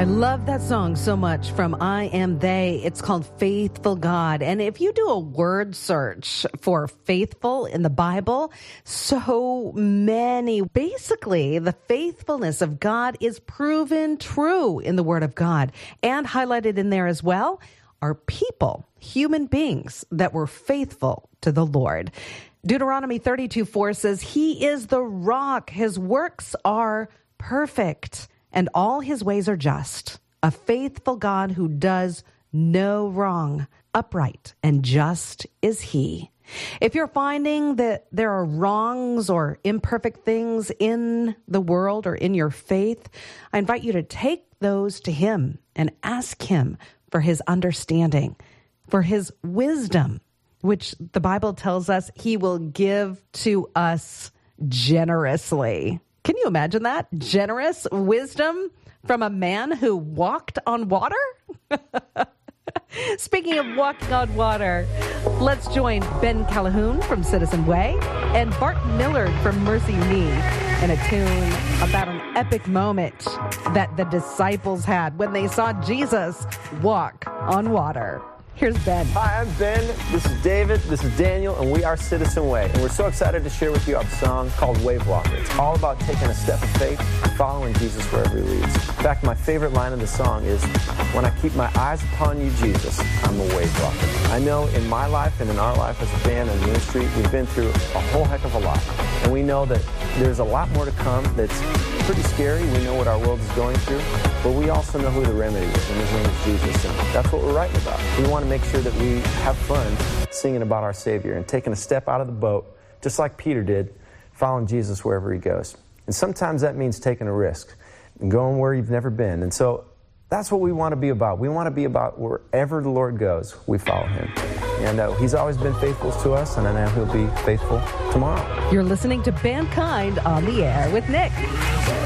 I love that song so much from I Am They. It's called Faithful God. And if you do a word search for faithful in the Bible, so many, basically the faithfulness of God is proven true in the Word of God. And highlighted in there as well are people, human beings that were faithful to the Lord. Deuteronomy 32:4 says, He is the rock. His works are perfect, and all his ways are just. A faithful God who does no wrong. Upright and just is he. If you're finding that there are wrongs or imperfect things in the world or in your faith, I invite you to take those to him and ask him for his understanding, for his wisdom, which the Bible tells us he will give to us generously. Can you imagine that? Generous wisdom from a man who walked on water? Speaking of walking on water, let's join Ben Calhoun from Citizen Way and Bart Millard from Mercy Me in a tune about an epic moment that the disciples had when they saw Jesus walk on water. Here's Ben. Hi, I'm Ben. This is David. This is Daniel, and we are Citizen Way. And we're so excited to share with you our song called Wave Walker. It's all about taking a step of faith and following Jesus wherever he leads. In fact, my favorite line of the song is, when I keep my eyes upon you, Jesus, I'm a wave walker. I know in my life and in our life as a band and ministry, we've been through a whole heck of a lot. And we know that there's a lot more to come that's pretty scary. We know what our world is going through, but we also know who the remedy is, and his name is Jesus. And that's what we're writing about. We want to make sure that we have fun singing about our Savior and taking a step out of the boat, just like Peter did, following Jesus wherever he goes. And sometimes that means taking a risk and going where you've never been. And so that's what we want to be about. We want to be about wherever the Lord goes, we follow him. And he's always been faithful to us, and I know he'll be faithful tomorrow. You're listening to Mankind on the Air with Nick.